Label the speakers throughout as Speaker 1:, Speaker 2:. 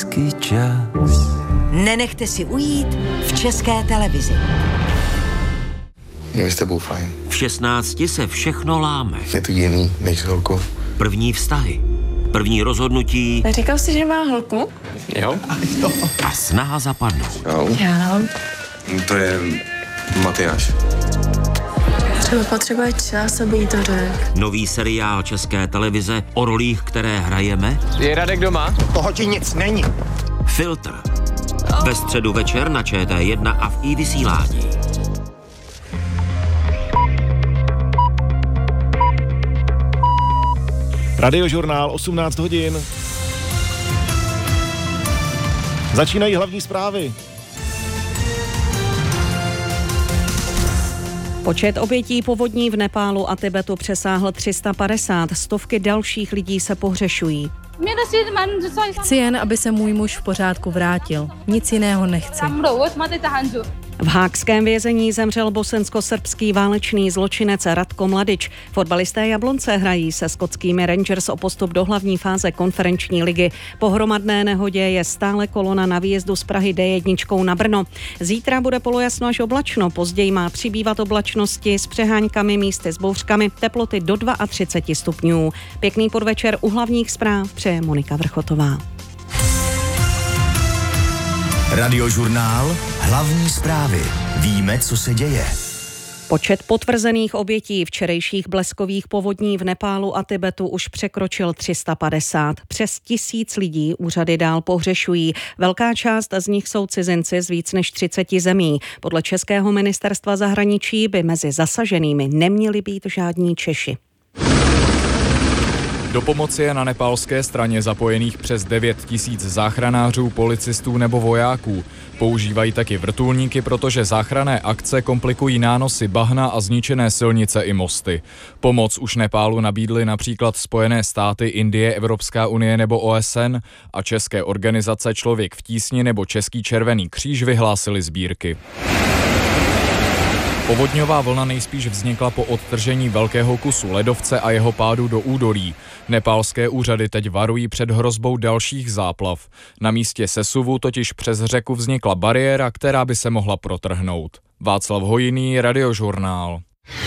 Speaker 1: hezký čas.
Speaker 2: Nenechte si ujít v České televizi.
Speaker 3: Je s tebou fajn.
Speaker 4: V 16 se všechno láme.
Speaker 3: Je to jiný než s holkou.
Speaker 4: První vztahy, první rozhodnutí.
Speaker 5: Říkal jsi, že má holku?
Speaker 3: Jo.
Speaker 4: A snaha zapadnout.
Speaker 5: Já.
Speaker 3: To je Matyáš.
Speaker 5: Třeba potřebuje čas, aby jí to řekl.
Speaker 4: Nový seriál České televize o rolích, které hrajeme.
Speaker 6: Je Radek doma?
Speaker 7: Toho ti nic není.
Speaker 4: Filtr. Ve středu večer na ČT1 a v iVysílání.
Speaker 8: Radiožurnál, 18 hodin. Začínají hlavní zprávy.
Speaker 9: Počet obětí povodní v Nepálu a Tibetu přesáhl 350. Stovky dalších lidí se pohřešují.
Speaker 5: Chci jen, aby se můj muž v pořádku vrátil. Nic jiného nechci.
Speaker 9: V haagském vězení zemřel bosensko-srbský válečný zločinec Ratko Mladič. Fotbalisté Jablonce hrají se skotskými Rangers o postup do hlavní fáze konferenční ligy. Po hromadné nehodě je stále kolona na výjezdu z Prahy D1 na Brno. Zítra bude polojasno až oblačno, později má přibývat oblačnosti s přeháňkami, místy s bouřkami, teploty do 32 stupňů. Pěkný podvečer u hlavních zpráv přeje Monika Vrchotová.
Speaker 10: Radiožurnál, hlavní zprávy. Víme, co se děje.
Speaker 9: Počet potvrzených obětí včerejších bleskových povodní v Nepálu a Tibetu už překročil 350. Přes 1000 lidí úřady dál pohřešují. Velká část z nich jsou cizinci z víc než 30 zemí. Podle českého ministerstva zahraničí by mezi zasaženými neměli být žádní Češi.
Speaker 11: Do pomoci je na nepálské straně zapojených přes 9 000 záchranářů, policistů nebo vojáků. Používají taky vrtulníky, protože záchranné akce komplikují nánosy bahna a zničené silnice i mosty. Pomoc už Nepálu nabídly například Spojené státy, Indie, Evropská unie nebo OSN a české organizace Člověk v tísni nebo Český červený kříž vyhlásili sbírky. Povodňová vlna nejspíš vznikla po odtržení velkého kusu ledovce a jeho pádu do údolí. Nepálské úřady teď varují před hrozbou dalších záplav. Na místě sesuvu totiž přes řeku vznikla bariéra, která by se mohla protrhnout. Václav Hojný, Radiožurnál.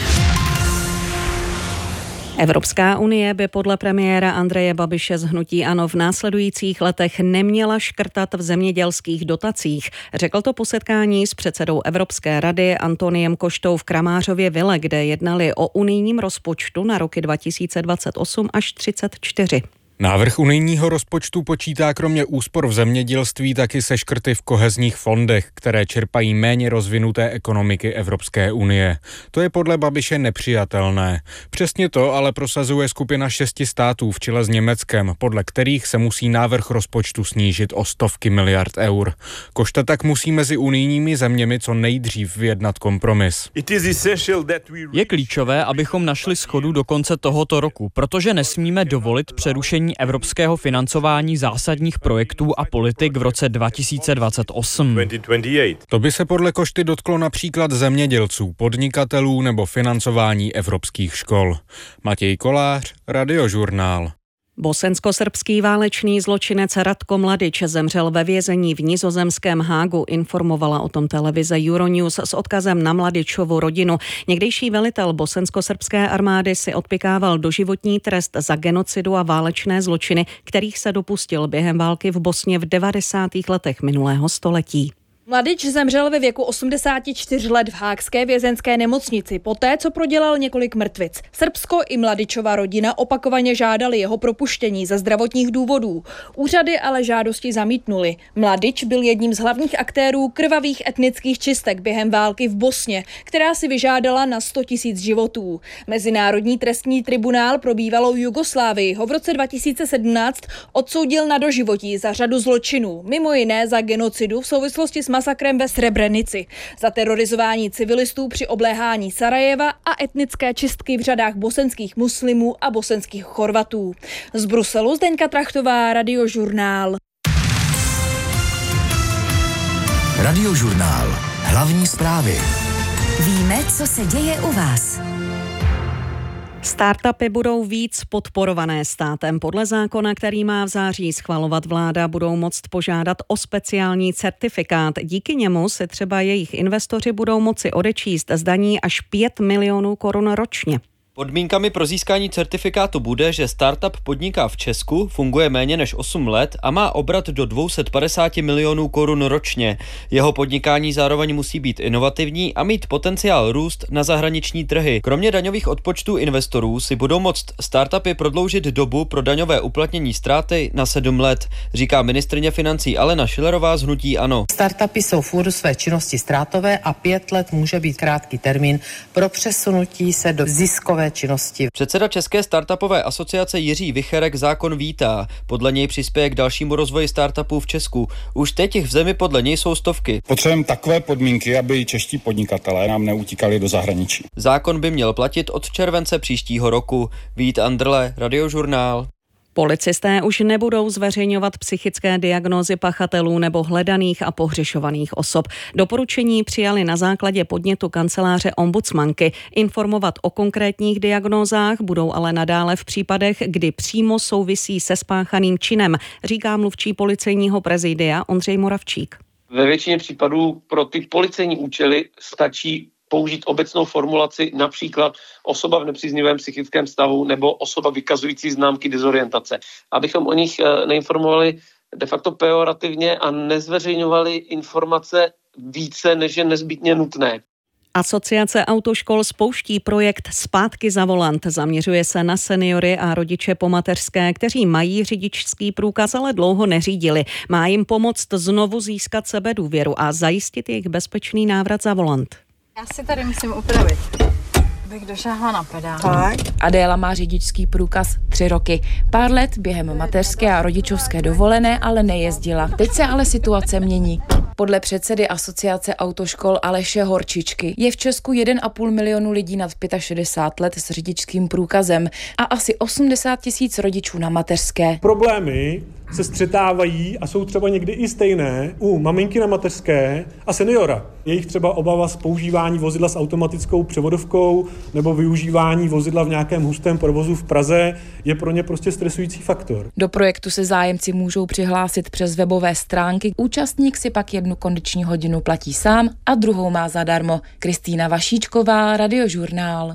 Speaker 9: Evropská unie by podle premiéra Andreje Babiše z hnutí ANO v následujících letech neměla škrtat v zemědělských dotacích. Řekl to po setkání s předsedou Evropské rady Antoniem Koštou v Kramářově vile, kde jednali o unijním rozpočtu na roky 2028 až 2034.
Speaker 12: Návrh unijního rozpočtu počítá kromě úspor v zemědělství taky se škrty v kohezních fondech, které čerpají méně rozvinuté ekonomiky Evropské unie. To je podle Babiše nepřijatelné. Přesně to ale prosazuje skupina 6 států v čele s Německem, podle kterých se musí návrh rozpočtu snížit o stovky miliard eur. Košta tak musí mezi unijními zeměmi co nejdřív vyjednat kompromis.
Speaker 13: Je klíčové, abychom našli shodu do konce tohoto roku, protože nesmíme dovolit přerušení evropského financování zásadních projektů a politik v roce 2028.
Speaker 12: To by se podle Košty dotklo například zemědělců, podnikatelů nebo financování evropských škol. Matěj Kolář, Radiožurnál.
Speaker 9: Bosensko-srbský válečný zločinec Ratko Mladič zemřel ve vězení v nizozemském Hágu, informovala o tom televize Euronews s odkazem na Mladičovu rodinu. Někdejší velitel bosensko-srbské armády si odpykával doživotní trest za genocidu a válečné zločiny, kterých se dopustil během války v Bosně v 90. letech minulého století.
Speaker 14: Mladič zemřel ve věku 84 let v haagské vězenské nemocnici, poté, co prodělal několik mrtvic. Srbsko i Mladičova rodina opakovaně žádali jeho propuštění ze zdravotních důvodů. Úřady ale žádosti zamítnuly. Mladič byl jedním z hlavních aktérů krvavých etnických čistek během války v Bosně, která si vyžádala na 100 000 životů. Mezinárodní trestní tribunál pro bývalou Jugoslávii ho v roce 2017 odsoudil na doživotí za řadu zločinů, mimo jiné za genocidu v souvislosti s masakrem ve Srebrenici, za terorizování civilistů při obléhání Sarajeva a etnické čistky v řadách bosenských muslimů a bosenských Chorvatů. Z Bruselu Zdeňka Trachtová, Radiožurnál.
Speaker 10: Radiožurnál. Hlavní zprávy.
Speaker 15: Víme, co se děje u vás.
Speaker 9: Startupy budou víc podporované státem. Podle zákona, který má v září schvalovat vláda, budou moct požádat o speciální certifikát. Díky němu se třeba jejich investoři budou moci odečíst z daní až 5 milionů korun ročně.
Speaker 1: Podmínkami pro získání certifikátu bude, že startup podniká v Česku, funguje méně než 8 let a má obrat do 250 milionů korun ročně. Jeho podnikání zároveň musí být inovativní a mít potenciál růst na zahraniční trhy. Kromě daňových odpočtů investorů si budou moct startupy prodloužit dobu pro daňové uplatnění ztráty na 7 let, říká ministryně financí Alena Schillerová z hnutí ANO.
Speaker 6: Startupy jsou v úvodu své činnosti ztrátové a 5 let může být krátký termín pro přesunutí se do ziskové činnosti.
Speaker 1: Předseda České startupové asociace Jiří Vicherek zákon vítá. Podle něj přispěje k dalšímu rozvoji startupů v Česku. Už teď jich v zemi podle něj jsou stovky.
Speaker 7: Potřebujeme takové podmínky, aby čeští podnikatelé nám neutíkali do zahraničí.
Speaker 1: Zákon by měl platit od července příštího roku. Vít Andrle, Radiožurnál.
Speaker 9: Policisté už nebudou zveřejňovat psychické diagnózy pachatelů nebo hledaných a pohřešovaných osob. Doporučení přijali na základě podnětu kanceláře ombudsmanky. Informovat o konkrétních diagnózách budou ale nadále v případech, kdy přímo souvisí se spáchaným činem, říká mluvčí policejního prezidia Ondřej Moravčík.
Speaker 15: Ve většině případů pro ty policejní účely stačí použít obecnou formulaci, například osoba v nepříznivém psychickém stavu nebo osoba vykazující známky dezorientace. Abychom o nich neinformovali de facto pejorativně a nezveřejňovali informace více, než je nezbytně nutné.
Speaker 9: Asociace autoškol spouští projekt Zpátky za volant. Zaměřuje se na seniory a rodiče po mateřské, kteří mají řidičský průkaz, ale dlouho neřídili. Má jim pomoct znovu získat sebedůvěru a zajistit jejich bezpečný návrat za volant.
Speaker 16: Já si tady musím upravit, bych došáhla na pedál.
Speaker 17: Tak. Adéla má řidičský průkaz 3 roky. Pár let během mateřské a rodičovské dovolené ale nejezdila. Teď se ale situace mění. Podle předsedy Asociace autoškol Aleše Horčičky je v Česku 1,5 milionu lidí nad 65 let s řidičským průkazem a asi 80 000 rodičů na mateřské.
Speaker 18: Problémy se střetávají a jsou třeba někdy i stejné u maminky na mateřské a seniora. Jejich třeba obava z používání vozidla s automatickou převodovkou nebo využívání vozidla v nějakém hustém provozu v Praze je pro ně prostě stresující faktor.
Speaker 17: Do projektu se zájemci můžou přihlásit přes webové stránky. Účastník si pak 1 kondiční hodinu platí sám a druhou má zadarmo. Kristýna Vašíčková, Radiožurnál.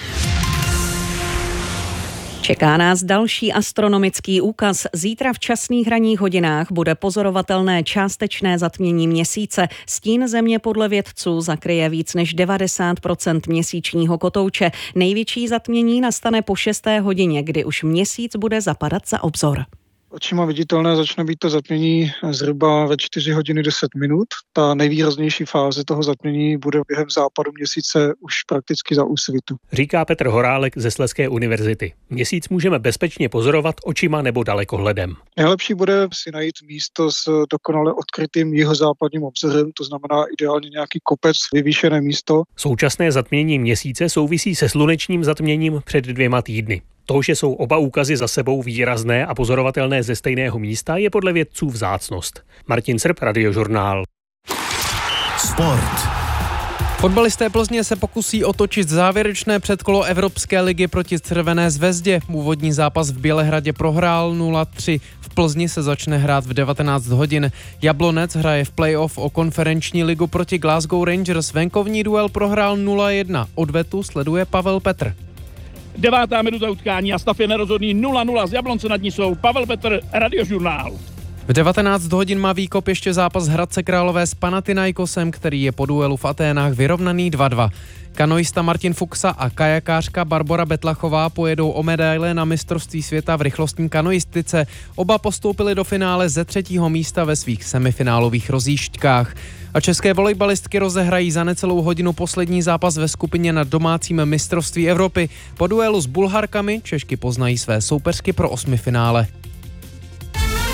Speaker 9: Čeká nás další astronomický úkaz. Zítra v časných ranních hodinách bude pozorovatelné částečné zatmění měsíce. Stín země podle vědců zakryje víc než 90% měsíčního kotouče. Největší zatmění nastane po 6. hodině, kdy už měsíc bude zapadat za obzor.
Speaker 19: Očima viditelné začne být to zatmění zhruba ve 4 hodiny 10 minut. Ta nejvýraznější fáze toho zatmění bude během západu měsíce už prakticky za úsvitu.
Speaker 20: Říká Petr Horálek ze Slezské univerzity. Měsíc můžeme bezpečně pozorovat očima nebo dalekohledem.
Speaker 19: Nejlepší bude si najít místo s dokonale odkrytým jihozápadním obzorem, to znamená ideálně nějaký kopec, vyvýšené místo.
Speaker 20: Současné zatmění měsíce souvisí se slunečním zatměním před 2 týdny. To, že jsou oba úkazy za sebou výrazné a pozorovatelné ze stejného místa, je podle vědců vzácnost. Martin Srb, Radiožurnál.
Speaker 10: Sport.
Speaker 2: Fotbalisté Plzně se pokusí otočit závěrečné předkolo Evropské ligy proti Červené Zvezdě. Úvodní zápas v Bělehradě prohrál 0-3. V Plzni se začne hrát v 19 hodin. Jablonec hraje v playoff o konferenční ligu proti Glasgow Rangers. Venkovní duel prohrál 0-1. Odvetu sleduje Pavel Petr.
Speaker 21: 9. minuta utkání a stav je nerozhodný 0-0 z Jablonce nad Nisou. Pavel Petr, Radiožurnál.
Speaker 2: V 19 hodin má výkop ještě zápas Hradce Králové s Panathinaikosem, který je po duelu v Aténách vyrovnaný 2-2. Kanoista Martin Fuxa a kajakářka Barbora Betlachová pojedou o medaile na mistrovství světa v rychlostní kanoistice. Oba postoupili do finále ze 3. místa ve svých semifinálových rozjížďkách. A české volejbalistky rozehrají za necelou hodinu poslední zápas ve skupině na domácím mistrovství Evropy. Po duelu s Bulharkami Češky poznají své soupeřky pro 8. finále.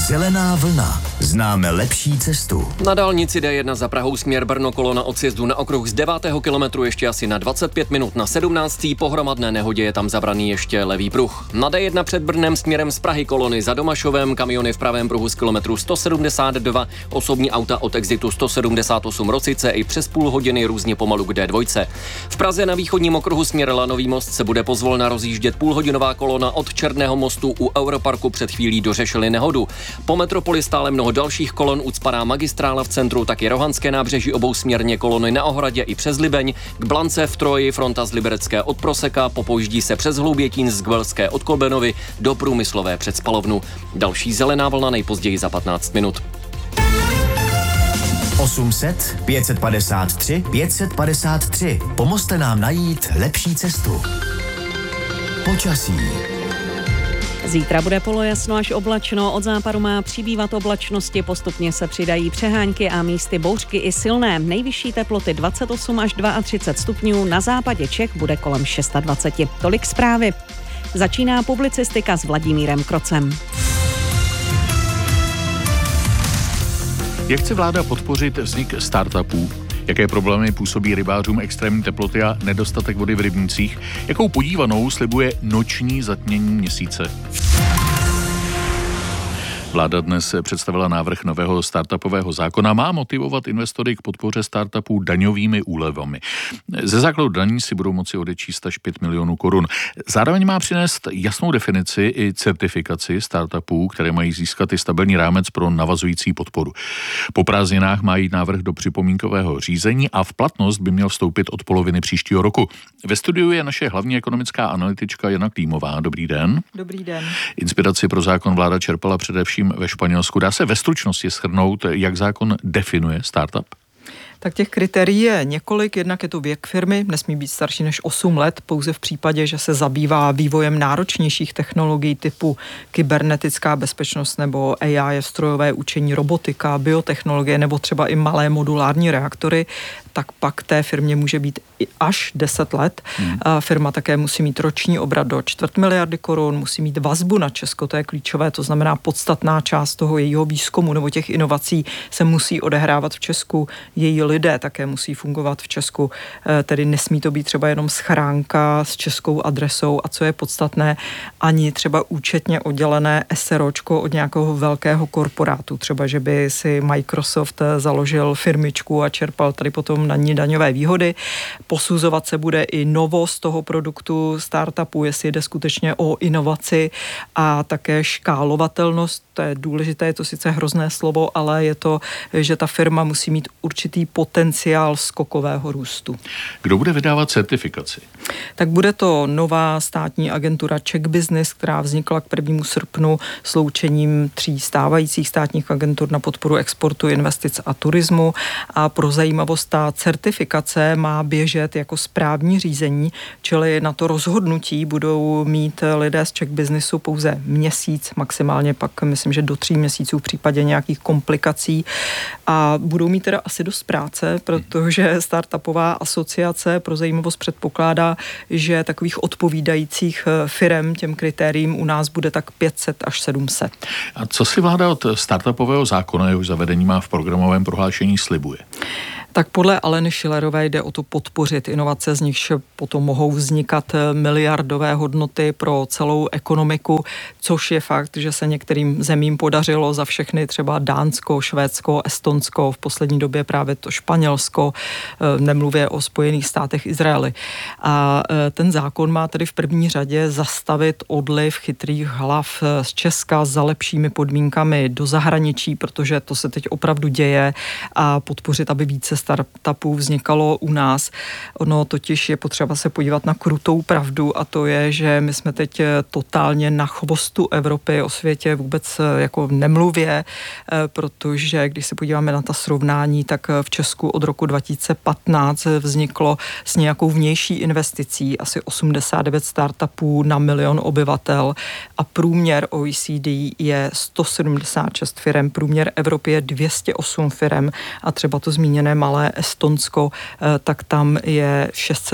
Speaker 10: Zelená vlna. Známe lepší cestu.
Speaker 3: Na dálnici D1 za Prahou směr Brno kolona od sjezdu na okruh z 9. kilometru ještě asi na 25 minut na 17. Po hromadné nehodě je tam zabraný ještě levý pruh. Na D1 před Brnem směrem z Prahy kolony za Domašovem, kamiony v pravém pruhu z kilometru 172, osobní auta od exitu 178 Rosice i přes půl hodiny různě pomalu k D2. V Praze na východním okruhu směr Lanový most se bude pozvolna rozjíždět půlhodinová kolona od Černého mostu u Europarku, před chvílí dořešili nehodu. Po metropoli stále mnoho dalších kolon, ucpaná magistrála v centru, taky Rohanské nábřeží obousměrně kolony na Ohradě i přes Libeň, k Blance v Troji fronta z Liberecké od Proseka, popojíždí se přes Hloubětín z Gvelské od Kolbenovy do Průmyslové před Spalovnu. Další zelená vlna nejpozději za 15 minut.
Speaker 10: 800 553 553. Pomozte nám najít lepší cestu. Počasí.
Speaker 9: Zítra bude polojasno až oblačno, od západu má přibývat oblačnosti, postupně se přidají přehánky a místy bouřky i silné. Nejvyšší teploty 28 až 32 stupňů, na západě Čech bude kolem 26. Tolik zprávy. Začíná publicistika s Vladimírem Krocem.
Speaker 22: Jak chce vláda podpořit vznik startupů? Jaké problémy působí rybářům extrémní teploty a nedostatek vody v rybnících? Jakou podívanou slibuje noční zatmění měsíce? Vláda dnes představila návrh nového startupového zákona. Má motivovat investory k podpoře startupů daňovými úlevami. Ze základu daní si budou moci odečíst až 5 milionů korun. Zároveň má přinést jasnou definici i certifikaci startupů, které mají získat i stabilní rámec pro navazující podporu. Po prázdninách má jít návrh do připomínkového řízení a v platnost by měl vstoupit od poloviny příštího roku. Ve studiu je naše hlavní ekonomická analytička Jana Klímová. Dobrý den.
Speaker 23: Dobrý den.
Speaker 22: Inspiraci pro zákon vláda čerpala především ve Španělsku. Dá se ve stručnosti shrnout, jak zákon definuje startup?
Speaker 23: Tak těch kritérií je několik, jednak je to věk firmy, nesmí být starší než 8 let, pouze v případě, že se zabývá vývojem náročnějších technologií typu kybernetická bezpečnost nebo AI, strojové učení, robotika, biotechnologie nebo třeba i malé modulární reaktory, tak pak té firmě může být i až 10 let. Firma také musí mít roční obrat do 250 miliardy korun, musí mít vazbu na Česko, to je klíčové, to znamená podstatná část toho jejího výzkumu nebo těch inovací se musí odehrávat v Česku, její lidé také musí fungovat v Česku, tedy nesmí to být třeba jenom schránka s českou adresou a co je podstatné, ani třeba účetně oddělené SROčko od nějakého velkého korporátu, třeba že by si Microsoft založil firmičku a čerpal tady potom na ní daňové výhody. Posuzovat se bude i novost toho produktu startupu, jestli jde skutečně o inovaci a také škálovatelnost, to je důležité, je to sice hrozné slovo, ale je to, že ta firma musí mít určitý potenciál skokového růstu.
Speaker 22: Kdo bude vydávat certifikaci?
Speaker 23: Tak bude to nová státní agentura Czech Business, která vznikla k 1. srpnu sloučením 3 stávajících státních agentur na podporu exportu, investic a turismu. A pro zajímavost ta certifikace má běžet jako správní řízení, čili na to rozhodnutí budou mít lidé z Czech Businessu pouze měsíc, maximálně pak myslím, že do 3 měsíců v případě nějakých komplikací a budou mít teda asi dost práce, protože startupová asociace pro zajímavost předpokládá, že takových odpovídajících firem těm kritériím u nás bude tak 500 až 700.
Speaker 22: A co si vláda od startupového zákona, jehož zavedení má v programovém prohlášení, slibuje?
Speaker 23: Tak podle Aleny Schillerové jde o to podpořit inovace, z nichž potom mohou vznikat miliardové hodnoty pro celou ekonomiku, což je fakt, že se některým zemím podařilo za všechny, třeba Dánsko, Švédsko, Estonsko, v poslední době právě to Španělsko, nemluvě o Spojených státech, Izraeli. A ten zákon má tedy v první řadě zastavit odliv chytrých hlav z Česka za lepšími podmínkami do zahraničí, protože to se teď opravdu děje, a podpořit, aby více startupů vznikalo u nás. Ono totiž je potřeba se podívat na krutou pravdu a to je, že my jsme teď totálně na chvostu Evropy, o světě vůbec jako nemluvě, protože když se podíváme na ta srovnání, tak v Česku od roku 2015 vzniklo s nějakou vnější investicí asi 89 startupů na 1 milion obyvatel a průměr OECD je 176 firem, průměr Evropy je 208 firem a třeba to zmíněné malé Estonsko, tak tam je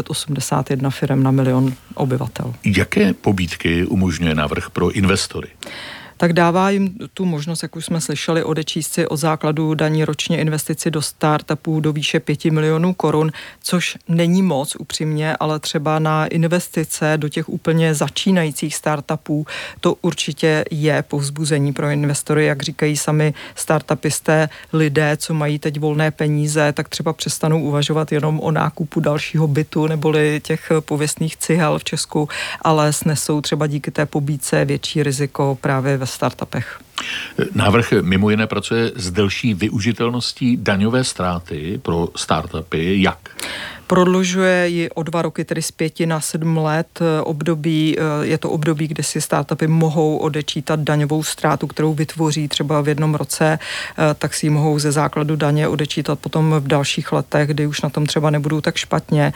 Speaker 23: 681 firem na 1 milion obyvatel.
Speaker 22: Jaké pobídky umožňuje návrh pro investory?
Speaker 23: tak dává jim tu možnost, jak už jsme slyšeli, odečíst si od základu daní ročně investici do startupů do výše 5 milionů korun, což není moc upřímně, ale třeba na investice do těch úplně začínajících startupů to určitě je povzbuzení pro investory, jak říkají sami startupisté, lidé, co mají teď volné peníze, tak třeba přestanou uvažovat jenom o nákupu dalšího bytu neboli těch pověstných cihel v Česku, ale snesou třeba díky té pobídce větší riziko právě ve startupech.
Speaker 22: Návrh mimo jiné pracuje s delší využitelností daňové ztráty pro startupy. Jak?
Speaker 23: Prodlužuje ji o 2 roky, tedy z 5 na 7 let období. Je to období, kdy si startupy mohou odečítat daňovou ztrátu, kterou vytvoří třeba v jednom roce, tak si ji mohou ze základu daně odečítat potom v dalších letech, kdy už na tom třeba nebudou tak špatně.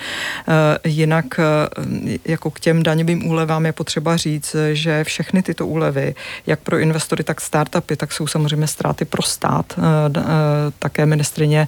Speaker 23: Jinak jako k těm daňovým úlevám je potřeba říct, že všechny tyto úlevy, jak pro investory, tak startupy, tak jsou samozřejmě ztráty pro stát. Také ministryně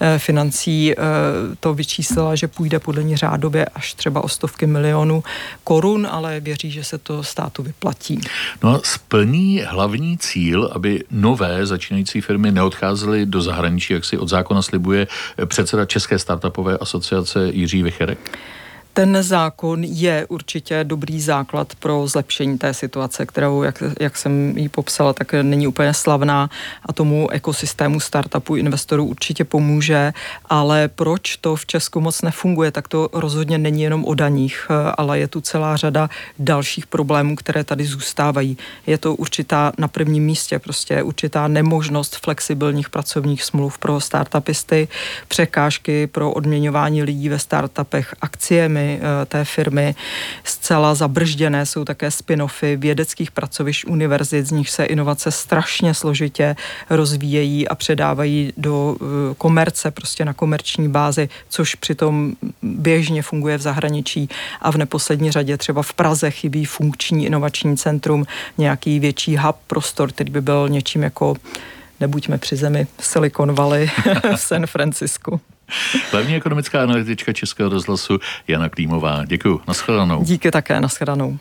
Speaker 23: financí to vyčíslila, že půjde podle ní řádově až třeba o stovky milionů korun, ale věří, že se to státu vyplatí.
Speaker 22: No a splní hlavní cíl, aby nové začínající firmy neodcházely do zahraničí, jak si od zákona slibuje předseda České startupové asociace Jiří Vicherek?
Speaker 23: Ten zákon je určitě dobrý základ pro zlepšení té situace, kterou, jak jsem ji popsala, tak není úplně slavná a tomu ekosystému startupů investorů určitě pomůže, ale proč to v Česku moc nefunguje, tak to rozhodně není jenom o daních, ale je tu celá řada dalších problémů, které tady zůstávají. Je to určitá na prvním místě, prostě určitá nemožnost flexibilních pracovních smluv pro startupisty, překážky pro odměňování lidí ve startupech akciemi té firmy, zcela zabržděné jsou také spin-offy vědeckých pracovišť univerzit, z nich se inovace strašně složitě rozvíjejí a předávají do komerce, prostě na komerční bázi, což přitom běžně funguje v zahraničí a v neposlední řadě třeba v Praze chybí funkční inovační centrum, nějaký větší hub prostor, který by byl něčím jako nebuďme při zemi Silicon Valley v San Francisku.
Speaker 22: Hlavní ekonomická analytička Českého rozhlasu Jana Klímová. Děkuju. Nashledanou.
Speaker 23: Díky také. Nashledanou.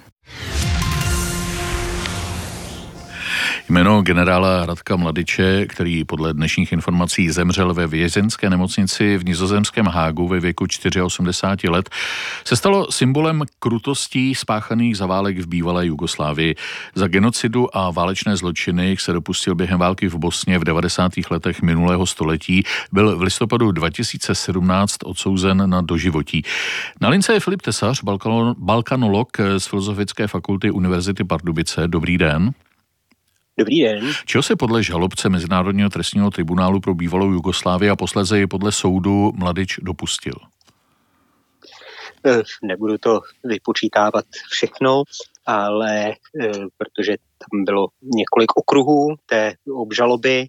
Speaker 22: Jméno generála Radka Mladiče, který podle dnešních informací zemřel ve vězeňské nemocnici v nizozemském Hágu ve věku 84 let, se stalo symbolem krutostí spáchaných za válek v bývalé Jugoslávii. Za genocidu a válečné zločiny se dopustil během války v Bosně v 90. letech minulého století. Byl v listopadu 2017 odsouzen na doživotí. Na lince je Filip Tesař, balkanolog z Filozofické fakulty Univerzity Pardubice. Dobrý den.
Speaker 4: Dobrý den.
Speaker 22: Čeho se podle žalobce Mezinárodního trestního tribunálu pro bývalou Jugoslávii a posléze i podle soudu Mladič dopustil?
Speaker 4: Nebudu to vypočítávat všechno, ale protože tam bylo několik okruhů té obžaloby.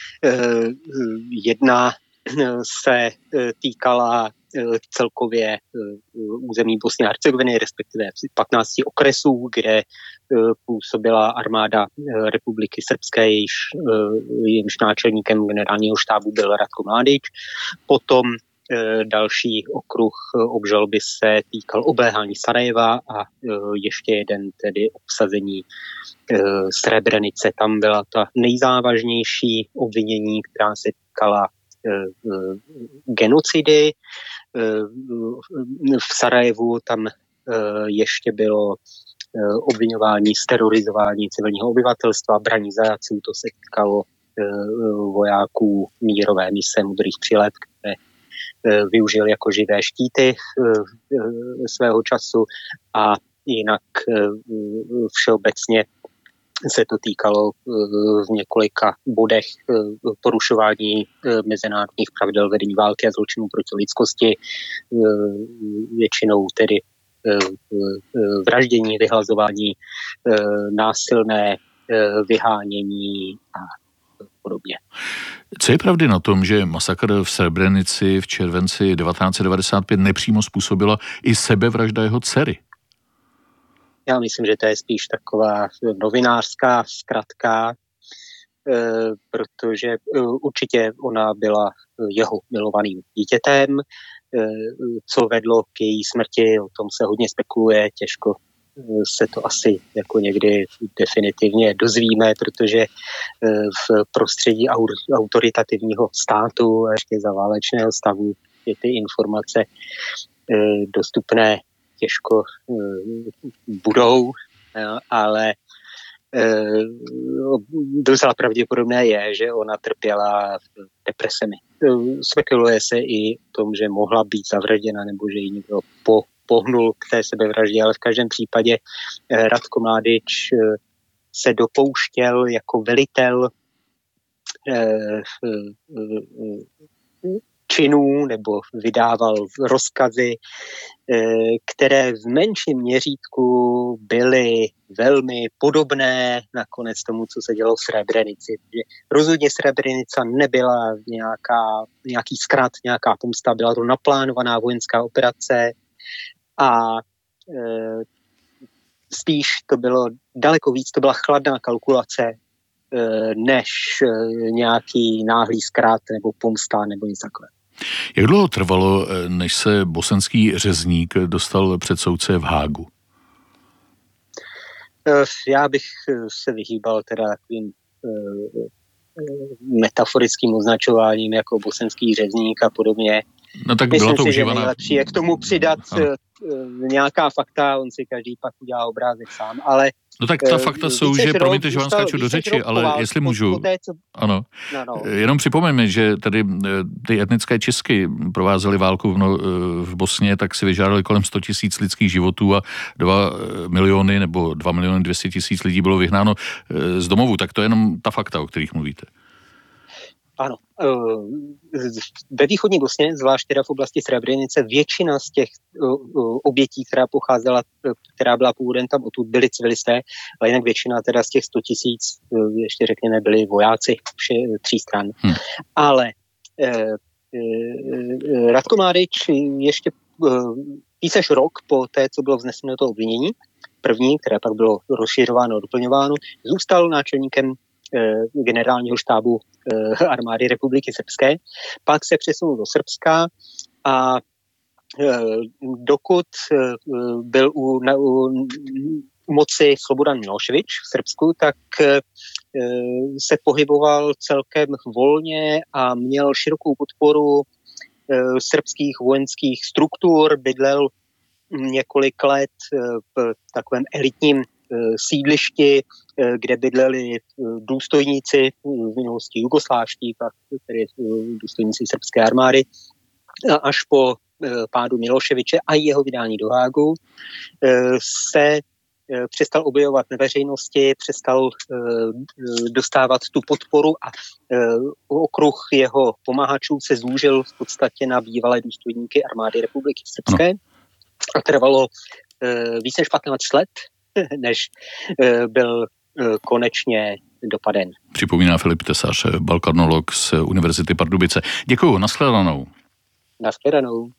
Speaker 4: Jedna se týkala celkově území Bosny a Hercegoviny, respektive 15 okresů, kde působila armáda Republiky Srbské, jejímž náčelníkem generálního štábu byl Ratko Mladič. Potom další okruh obžaloby se týkal obléhání Sarajeva a ještě jeden tedy obsazení Srebrenice. Tam byla ta nejzávažnější obvinění, která se týkala genocidy. V Sarajevu tam ještě bylo obviňování z terorizování civilního obyvatelstva, braní zajatců, to se týkalo vojáků mírové mise Modrých přileb, které využil jako živé štíty svého času a jinak všeobecně se to týkalo v několika bodech porušování mezinárodních pravidel vedení války a zločinů proti lidskosti, většinou tedy vraždění, vyhlazování, násilné vyhánění a podobně.
Speaker 22: Co je pravdy na tom, že masakr v Srebrenici v červenci 1995 nepřímo způsobila i sebevražda jeho dcery?
Speaker 4: Já myslím, že to je spíš taková novinářská zkratka, protože určitě ona byla jeho milovaným dítětem. Co vedlo k její smrti, o tom se hodně spekuluje, těžko se to asi jako někdy definitivně dozvíme, protože v prostředí autoritativního státu a ještě za válečného stavu je ty informace dostupné těžko budou, ale docela pravděpodobné je, že ona trpěla depresemi. Spekuluje se i o tom, že mohla být zavražděna nebo že ji někdo pohnul k té sebevraždě, ale v každém případě Ratko Mladič se dopouštěl jako velitel činů nebo vydával rozkazy, které v menším měřítku byly velmi podobné nakonec tomu, co se dělo v Srebrenici. Rozhodně Srebrenica nebyla nějaký zkrat, nějaká pomsta, byla to naplánovaná vojenská operace a spíš to bylo daleko víc, to byla chladná kalkulace, než nějaký náhlý zkrat nebo pomsta nebo nic takového.
Speaker 22: Jak dlouho trvalo, než se bosenský řezník dostal před soudce v Hágu?
Speaker 4: Já bych se vyhýbal teda takovým metaforickým označováním jako bosenský řezník a podobně.
Speaker 22: No tak
Speaker 4: myslím
Speaker 22: byla to
Speaker 4: si,
Speaker 22: užívaná...
Speaker 4: že nejlepší je k tomu přidat nějaká fakta, on si každý pak udělá obrázek sám, ale
Speaker 22: no tak ta fakta jsou, že, promiňte, že vám skáču do řeči, ale jestli můžu, ano, jenom připomeňme, že tady ty etnické Česky provázely válku v Bosně, tak si vyžádali kolem 100 000 lidských životů a 2 miliony nebo 2 200 000 lidí bylo vyhnáno z domovů, tak to je jenom ta fakta, o kterých mluvíte.
Speaker 4: Ano. Ve východní Bosně, zvlášť teda v oblasti Srebrenice, většina z těch obětí, která byla původem tam odtud, byli civilisté, ale jinak většina teda z těch 100 000, ještě řekněme, byli vojáci tří stran. Ale Ratko Mladič ještě víc než rok po té, co bylo vzneseno to obvinění, první, které pak bylo rozšiřováno a doplňováno, zůstal náčelníkem generálního štábu armády Republiky Srbské. Pak se přesunul do Srbska a dokud byl u moci Slobodan Milošević v Srbsku, tak se pohyboval celkem volně a měl širokou podporu srbských vojenských struktur, bydlel několik let v takovém elitním sídlišti, kde bydleli důstojníci v minulosti jugoslávští, pak tedy důstojníci srbské armády. A až po pádu Miloševiče a jeho vydání do Hágu se přestal objevovat na veřejnosti, přestal dostávat tu podporu a okruh jeho pomáhačů se zúžil v podstatě na bývalé důstojníky armády Republiky Srbské. A trvalo víc než 15 let, než byl konečně dopaden.
Speaker 22: Připomíná Filip Tesař, balkanolog z Univerzity Pardubice. Děkuju, nashledanou.
Speaker 4: Nashledanou.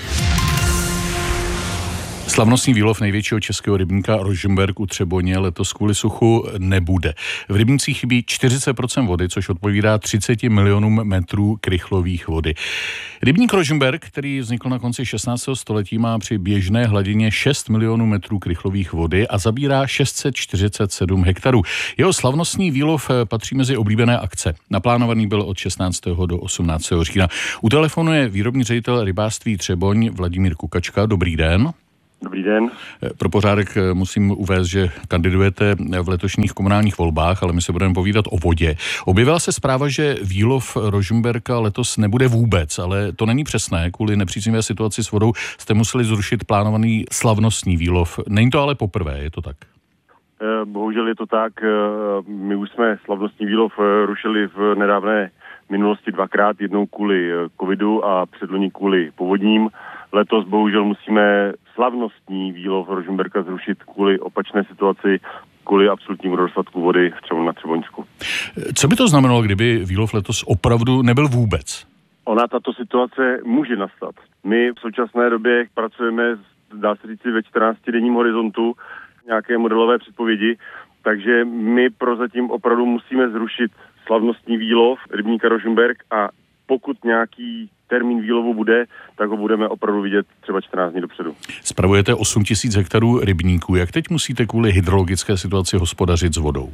Speaker 22: Slavnostní výlov největšího českého rybníka Rožmberk u Třeboně letos kvůli suchu nebude. V rybnících chybí 40% vody, což odpovídá 30 milionům metrů krychlových vody. Rybník Rožmberk, který vznikl na konci 16. století, má při běžné hladině 6 milionů metrů krychlových vody a zabírá 647 hektarů. Jeho slavnostní výlov patří mezi oblíbené akce. Naplánovaný byl od 16. do 18. října. U telefonu je výrobní ředitel rybářství Třeboň Vladimír Kukačka. Dobrý den.
Speaker 5: Dobrý den.
Speaker 22: Pro pořádek musím uvést, že kandidujete v letošních komunálních volbách, ale my se budeme povídat o vodě. Objevila se zpráva, že výlov Rožmberka letos nebude vůbec, ale to není přesné. Kvůli nepříznivé situaci s vodou jste museli zrušit plánovaný slavnostní výlov. Není to ale poprvé, je to tak?
Speaker 5: Bohužel je to tak. My už jsme slavnostní výlov rušili v nedávné minulosti 2krát, jednou kvůli covidu a předloni kvůli povodním. Letos bohužel musíme slavnostní výlov Rožmberka zrušit kvůli opačné situaci, kvůli absolutnímu nedostatku vody na Třeboňsku.
Speaker 22: Co by to znamenalo, kdyby výlov letos opravdu nebyl vůbec?
Speaker 5: Tato situace může nastat. My v současné době pracujeme, dá se říci, ve 14denním horizontu nějaké modelové předpovědi, takže my prozatím opravdu musíme zrušit slavnostní výlov rybníka Rožmberk a pokud nějaký termín výlovu bude, tak ho budeme opravdu vidět třeba 14 dní dopředu.
Speaker 22: Spravujete 8 000 hektarů rybníků. Jak teď musíte kvůli hydrologické situaci hospodařit s vodou?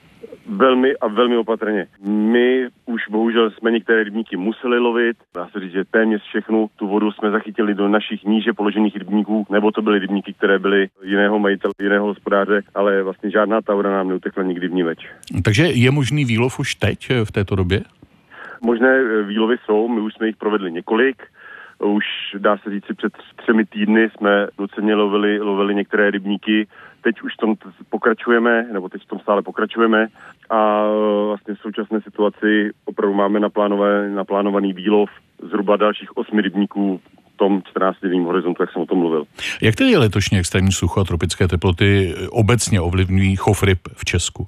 Speaker 5: Velmi opatrně. My už bohužel jsme některé rybníky museli lovit. Dá se říct, že téměř všechnu tu vodu jsme zachytili do našich níže položených rybníků, nebo to byly rybníky, které byly jiného majitele, jiného hospodáře, ale vlastně žádná ta voda nám neutekla nikdy v ní več.
Speaker 22: Takže je možný výlov už teď v této době?
Speaker 5: Možné výlovy jsou, my už jsme jich provedli několik. Už dá se říct, před 3 týdny jsme doceně lovili některé rybníky. Teď už v tom pokračujeme, nebo teď v tom stále pokračujeme a vlastně v současné situaci opravdu máme naplánovaný výlov zhruba dalších 8 rybníků v tom 14denním horizontu, jak jsem o tom mluvil.
Speaker 22: Jak tedy letošní extrémní sucho a tropické teploty obecně ovlivňují chov ryb v Česku?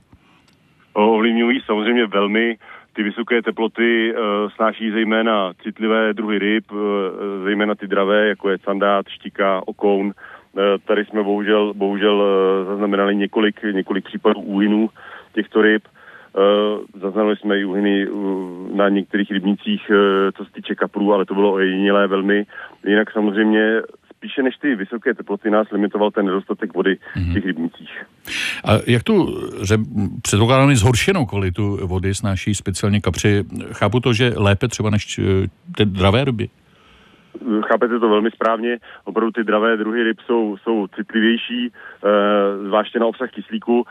Speaker 5: Ovlivňují samozřejmě velmi. Ty vysoké teploty snáší zejména citlivé druhy ryb, zejména ty dravé, jako je sandát, štika, okoun. Tady jsme bohužel zaznamenali několik případů úhynů těchto ryb. Zaznamenali jsme i úhyny na některých rybnících, co se týče kaprů, ale to bylo ojedinělé velmi. Jinak samozřejmě spíše než ty vysoké teploty nás limitoval ten nedostatek vody v těch rybnících.
Speaker 22: A jak tu předpokládáme zhoršenou kvalitu vody snáší speciálně kapři? Chápu to, že lépe třeba než ty dravé ryby?
Speaker 5: Chápete to velmi správně. Opravdu ty dravé druhy ryb jsou citlivější, zvláště na obsah kyslíku.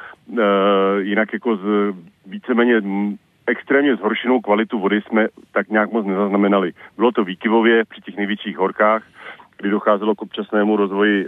Speaker 5: Jinak jako víceméně extrémně zhoršenou kvalitu vody jsme tak nějak moc nezaznamenali. Bylo to výkyvově při těch největších horkách, kdy docházelo k občasnému rozvoji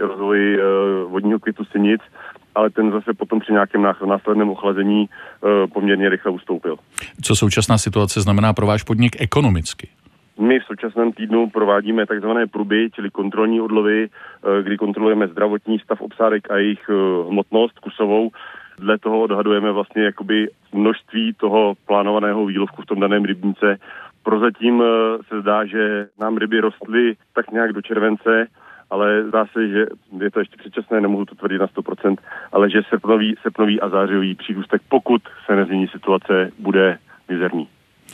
Speaker 5: vodního květu sinic, ale ten zase potom při nějakém následném ochlazení poměrně rychle ustoupil.
Speaker 22: Co současná situace znamená pro váš podnik ekonomicky?
Speaker 5: My v současném týdnu provádíme takzvané pruby, čili kontrolní odlovy, kdy kontrolujeme zdravotní stav obsádek a jejich hmotnost kusovou. Dle toho odhadujeme vlastně jakoby množství toho plánovaného výlovku v tom daném rybníce. Prozatím se zdá, že nám ryby rostly tak nějak do července, ale zdá se, že je to ještě předčasné, nemohu to tvrdit na 100%, ale že srpnový a zářivý přírůstek, pokud se nezmění situace, bude mizerný.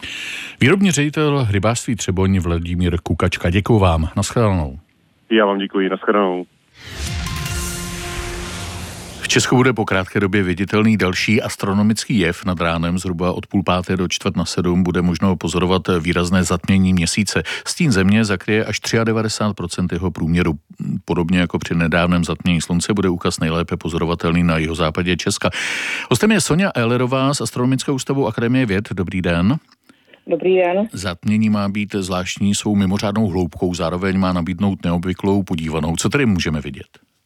Speaker 22: Výrobní ředitel rybářství Třeboň Vladimír Kukačka. Děkuju vám. Naschledanou.
Speaker 5: Já vám děkuji. Naschledanou.
Speaker 22: V Česku bude po krátké době viditelný další astronomický jev. Nad ránem zhruba od 6:30 do 6:45 bude možno pozorovat výrazné zatmění měsíce. Stín země zakryje až 93% jeho průměru. Podobně jako při nedávném zatmění slunce bude úkaz nejlépe pozorovatelný na jihozápadě Česka. Hostem je Sonja Ehlerová z Astronomického ústavu Akademie věd. Dobrý den.
Speaker 8: Dobrý den.
Speaker 22: Zatmění má být zvláštní svou mimořádnou hloubkou, zároveň má nabídnout neobvyklou podívanou. Co tedy můžeme vidět?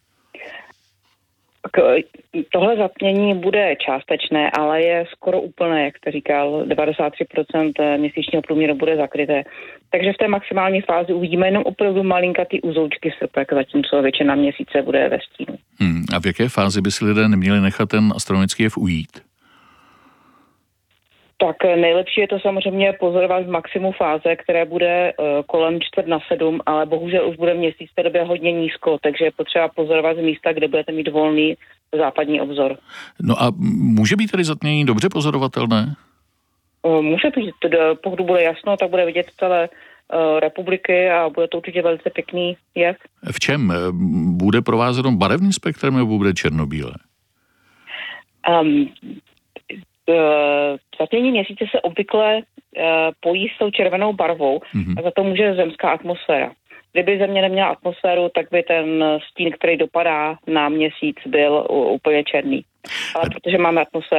Speaker 8: Tohle zatmění bude částečné, ale je skoro úplné, jak jste říkal, 93% měsíčního průměru bude zakryté. Takže v té maximální fázi uvidíme jenom opravdu malinkatý uzoučky srpek, zatímco většina měsíce bude ve stínu.
Speaker 22: A v jaké fázi by si lidé neměli nechat ten astronomický jev ujít?
Speaker 8: Tak nejlepší je to samozřejmě pozorovat v maximu fáze, které bude kolem 6:45, ale bohužel už bude měsíc v té době hodně nízko, takže je potřeba pozorovat z místa, kde budete mít volný západní obzor.
Speaker 22: No a může být tedy zatmění dobře pozorovatelné?
Speaker 8: Může být, pokud bude jasno, tak bude vidět celé republiky a bude to určitě velice pěkný jev.
Speaker 22: V čem? Bude provázeno barevným spektrem nebo bude černobílé?
Speaker 8: Zatmění měsíce se obvykle pojí s tou červenou barvou a za to může zemská atmosféra. Kdyby Země neměla atmosféru, tak by ten stín, který dopadá na měsíc, byl úplně černý. Ale protože máme atmosféru,